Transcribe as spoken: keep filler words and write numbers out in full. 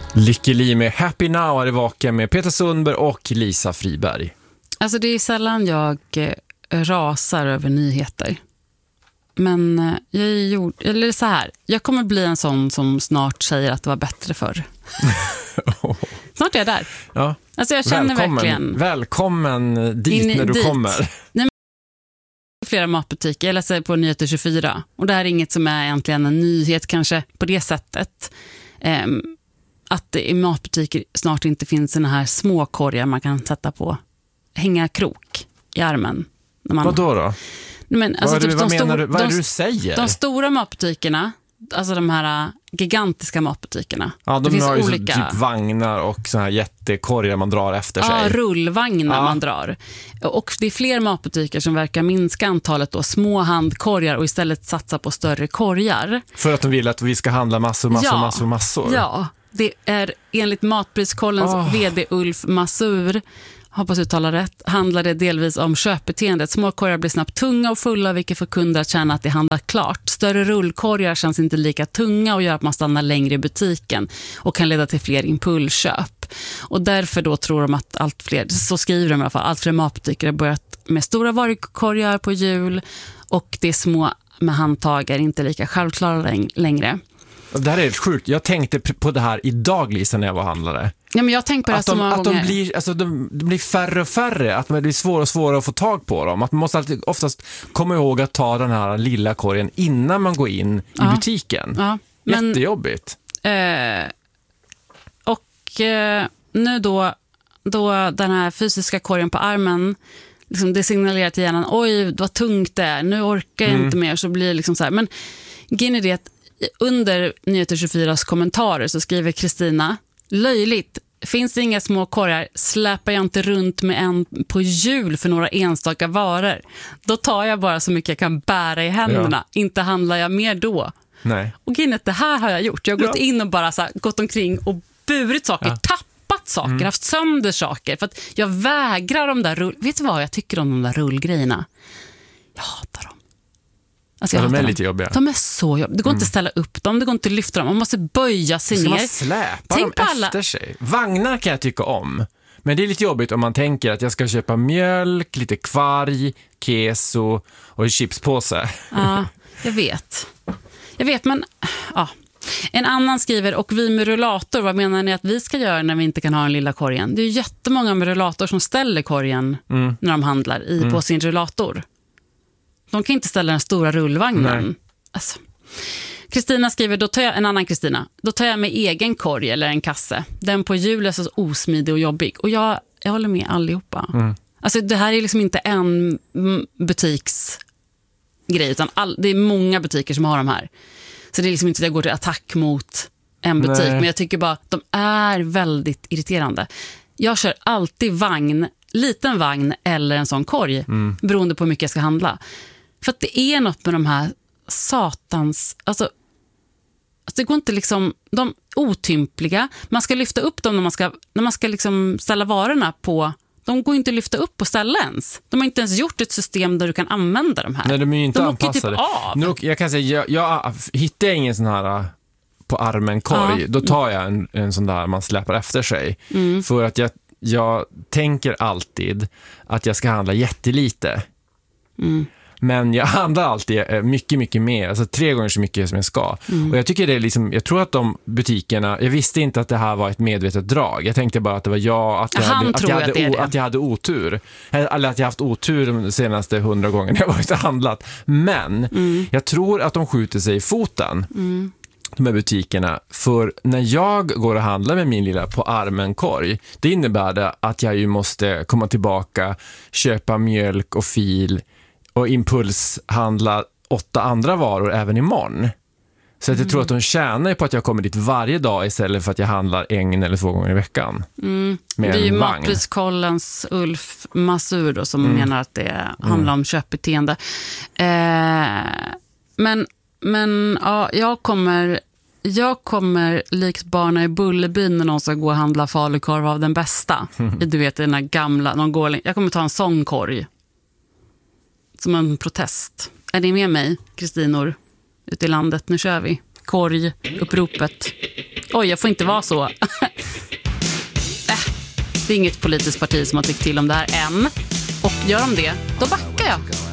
Lykke Li med Happy Now är det vaken med Peter Sundberg och Lisa Friberg. Alltså det är sällan jag eh, rasar över nyheter. Men eh, jag är gjord, eller så här, jag kommer bli en sån som snart säger att det var bättre förr. oh. Snart är jag där. Ja. Alltså jag känner välkommen, verkligen... Välkommen dit in, när du dit. kommer. Nej, men flera matbutiker, jag läser på Nyheter tjugofyra. Och det här är inget som är egentligen en nyhet kanske på det sättet. Um, att det i matbutiker snart inte finns såna här små korgar man kan sätta på, hänga krok i armen. När man... Vad då då? Men, alltså, vad är det, typ vad de menar stor, du? Vad är de, det du säger? De stora matbutikerna, alltså de här uh, gigantiska matbutikerna. Ja, de det finns har ju olika... typ vagnar och så här jättekorgar man drar efter sig. Ja, rullvagnar ja. man drar. Och det är fler matbutiker som verkar minska antalet då, små handkorgar och istället satsa på större korgar. För att de vill att vi ska handla massor, massor, ja. massor, massor. Ja, det är enligt Matpriskollens oh. vd Ulf Masur, hoppas uttala rätt, handlar det delvis om köpbeteendet. Små korgar blir snabbt tunga och fulla, vilket får kunder att känna att det handlar klart. Större rullkorgar känns inte lika tunga och gör att man stannar längre i butiken och kan leda till fler impulsköp. Och därför då tror de att allt fler, så skriver de i alla fall, allt fler matbutiker har börjat med stora varukorgar på hjul och det är små med handtag är inte lika självklara längre. Det här är helt sjukt. Jag tänkte på det här idag, Lisa, när jag var handlare. Ja, men jag tänkte på det att så de, många att de gånger. blir, alltså de, de blir färre och färre. Att det blir svårare och svårare att få tag på dem. Att man måste alltid oftast komma ihåg att ta den här lilla korgen innan man går in i ja. butiken. Ja, men, jättejobbigt. Eh, och eh, nu då, då den här fysiska korgen på armen, liksom det signalerar till hjärnan, oj, vad tungt det är, nu orkar jag mm. inte mer. Så blir det liksom så här. Men grejen är det att under Nyheter tjugofyras kommentarer så skriver Kristina, löjligt, finns det inga små korgar, släpar jag inte runt med en på hjul för några enstaka varor. Då tar jag bara så mycket jag kan bära i händerna. Ja. Inte handlar jag mer då. Nej. Och grejen, det här har jag gjort. Jag har gått ja. in och bara så här, gått omkring och burit saker, ja. tappat saker, mm. haft sönder saker. För att jag vägrar de där rull... Vet du vad jag tycker om de där rullgrejerna? Jag hatar dem. Alltså ja, jag de är dem. lite jobbiga. De är så jobbiga. Det går mm. inte att ställa upp dem, det går inte att lyfta dem. Man måste böja sig ska ner. Man släpa Tänk dem alla... efter sig. Vagnar kan jag tycka om. Men det är lite jobbigt om man tänker att jag ska köpa mjölk, lite kvarg, keso och en chipspåse. Ja, jag vet. Jag vet, men... Ja. En annan skriver, och vi med rullator, vad menar ni att vi ska göra när vi inte kan ha en lilla korgen? Det är ju jättemånga med rullator som ställer korgen mm. när de handlar i, mm. på sin rullator. De kan inte ställa den stora rullvagnen. Alltså. Kristina skriver, då tar jag, en annan Kristina, då tar jag med egen korg eller en kasse. Den på hjul är så osmidig och jobbig. Och jag, jag håller med allihopa. Mm. Alltså det här är liksom inte en butiksgrej, utan all, det är många butiker som har de här. Så det är liksom inte att jag går till attack mot en butik. Nej. Men jag tycker bara att de är väldigt irriterande. Jag kör alltid vagn, liten vagn eller en sån korg. Mm. Beroende på hur mycket jag ska handla. För att det är något med de här satans... Alltså, alltså det går inte liksom... De är otympliga. Man ska lyfta upp dem när man ska, när man ska liksom ställa varorna på... De går inte att lyfta upp på ställe ens. De har inte ens gjort ett system där du kan använda de här. Nej, de är ju inte de anpassade. Typ av. Nu, jag kan säga, jag, jag hittar ingen sån här på armen korg. Ja. Då tar jag en, en sån där man släpar efter sig. Mm. För att jag, jag tänker alltid att jag ska handla jättelite. Mm. Men jag handlar alltid mycket, mycket mer. Alltså tre gånger så mycket som jag ska. Mm. Och jag tycker det är liksom, jag tror att de butikerna, jag visste inte att det här var ett medvetet drag. Jag tänkte bara att det var jag, att jag, Han hade, att jag, hade, att, o, att jag hade otur. Eller att jag haft otur de senaste hundra gångerna jag varit och handlat. Men mm. jag tror att de skjuter sig i foten. Mm. De här butikerna. För när jag går och handlar med min lilla på armen korg, det innebär det att jag ju måste komma tillbaka, köpa mjölk och fil och impulshandla åtta andra varor även imorgon. Så att jag mm. tror att de tjänar på att jag kommer dit varje dag istället för att jag handlar en eller två gånger i veckan. Mm. Det är ju Matpriskollens Ulf Masur då, som mm. menar att det handlar mm. om köpbeteende. Eh, men men ja, jag kommer... Jag kommer likt barna i Bullerbyn när någon ska gå och handla falukorv av den bästa. Mm. Du vet, den här gamla... Någon går, jag kommer ta en sån korg. Som en protest. Är ni med mig, Kristinor? Ute i landet, nu kör vi. Korg, uppropet. Oj, jag får inte vara så. äh, det är inget politiskt parti som har tyckt till om det här än. Och gör de det, då backar jag.